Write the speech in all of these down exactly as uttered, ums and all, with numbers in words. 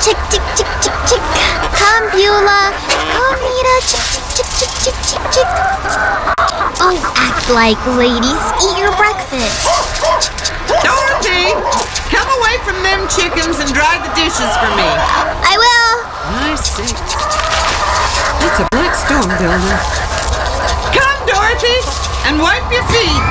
Chick, chick, chick, chick, chick. Come, Beulah. Come, Nita. Chick, chick, chick, chick, chick, chick, chick. Oh, act like ladies. Eat your breakfast. Dorothy, come away from them chickens and dry the dishes for me. I will. I see. It's a black storm building. Come, Dorothy, and wipe your feet.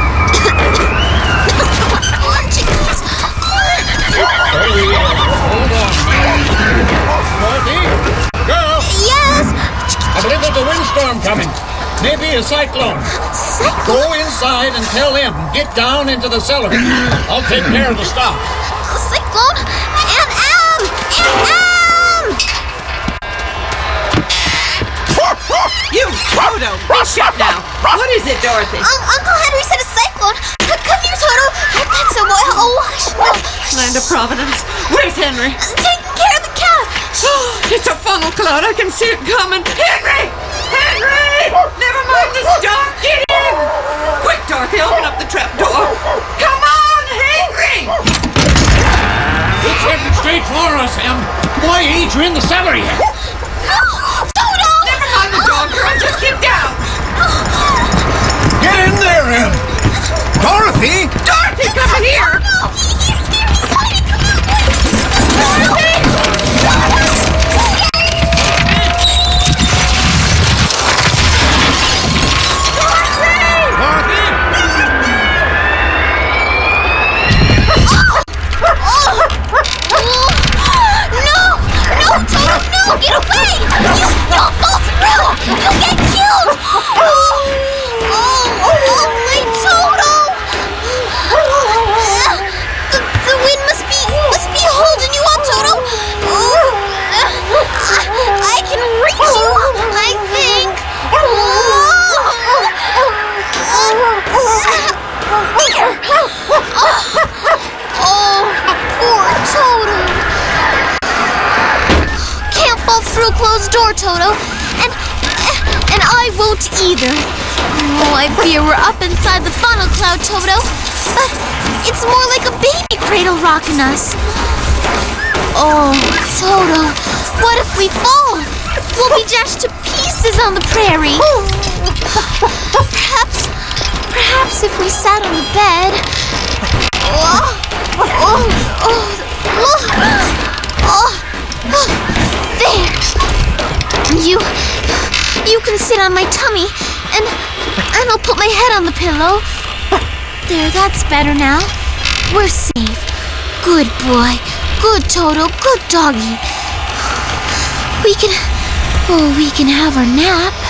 More chickens. Hold on. Dorothy? Girl! Yes. I believe there's a windstorm coming. Maybe a cyclone. Cyclone? Go inside and tell them. Get down into the cellar. I'll take care of the stock. Cyclone? And Am! And Am! You, Toto, be shut now. What is it, Dorothy? Um, Uncle Henry said a cyclone. C- Come here, Toto. That's a boy. Oh, hush. No. Land of Providence. Where's Henry? Taking care of the cat. Oh, it's a funnel cloud. I can see it coming. Henry! Henry! Never mind the storm. Get in! Quick, Dorothy, open up the trap door. Come on, Henry! It's heading straight for us, Em. Why ain't you in the cellar yet? Toto! Never mind the dog, girl. Just get down. Get in there, Em. Dorothy! Dorothy, come here. No, he, he's scared. He's hiding. Come on, please. Dorothy! Get away! You don't fall through! You'll get killed! Oh, oh, oh, my Toto! The, the wind must be must be holding you up, Toto. Oh, I, I can reach you, I think. Oh, oh, poor Toto. Fall through closed door, Toto. And and I won't either. Oh, I fear we're up inside the funnel cloud, Toto. But it's more like a baby cradle rocking us. Oh, Toto, what if we fall? We'll be dashed to pieces on the prairie. Perhaps, perhaps if we sat on the bed. Oh, oh, oh, oh, oh. There! You... You can sit on my tummy, and... and I'll put my head on the pillow. There, that's better now. We're safe. Good boy. Good Toto. Good doggy. We can... Oh, we can have our nap.